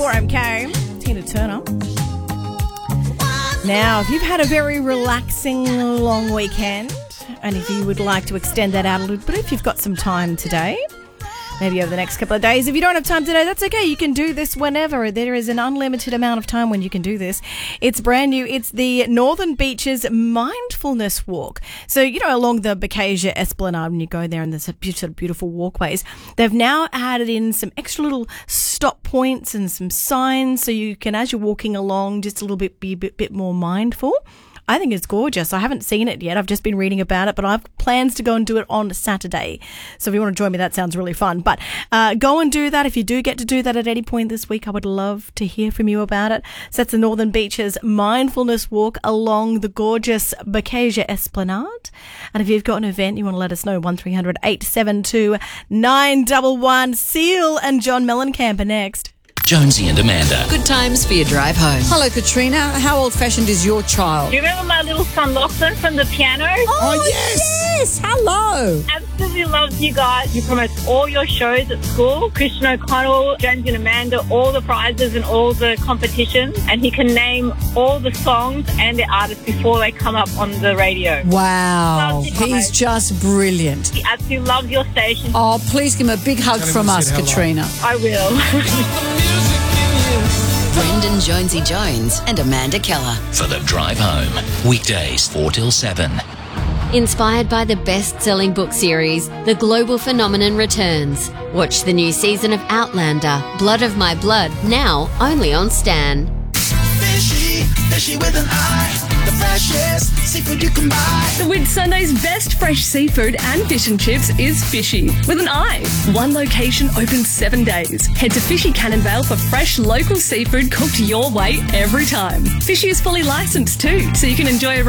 4MK, Tina Turner. Now, if you've had a very relaxing long weekend, and if you would like to extend that out a little bit, if you've got some time today, maybe over the next couple of days. If you don't have time today, that's okay. You can do this whenever. There is an unlimited amount of time when you can do this. It's brand new. It's the Northern Beaches Mindfulness Walk. So, along the Bacasia Esplanade, when you go there and there's a beautiful walkways, they've now added in some extra little stop points and some signs so you can, as you're walking along, just be a bit more mindful. I think it's gorgeous. I haven't seen it yet. I've just been reading about it, but I have plans to go and do it on Saturday. So if you want to join me, that sounds really fun. But go and do that. If you do get to do that at any point this week, I would love to hear from you about it. So that's the Northern Beaches Mindfulness Walk along the gorgeous Bacasia Esplanade. And if you've got an event, you want to let us know, 1300 872 911. Seal and John Mellencamp are next. Jonesy and Amanda. Good times for your drive home. Hello, Katrina. How old-fashioned is your child? Do you remember my little son Lachlan from the piano? Oh, yes. Hello. Absolutely loves you guys. He promotes all your shows at school. Christian O'Connell, Jonesy and Amanda, all the prizes and all the competitions. And he can name all the songs and the artists before they come up on the radio. Wow. Loves you guys. He's just brilliant. He absolutely loves your station. Oh, please give him a big hug from us, Katrina. I will. Brendan Jonesy Jones and Amanda Keller. For the drive home. Weekdays 4 till 7. Inspired by the best-selling book series, The Global Phenomenon returns. Watch the new season of Outlander, Blood of My Blood, now only on Stan. Fishy with an eye. The freshest seafood you can buy. With Sunday's best fresh seafood and fish and chips is Fishy with an eye. One location open 7 days. Head to Fishy Cannonvale for fresh local seafood cooked your way every time. Fishy is fully licensed too, so you can enjoy a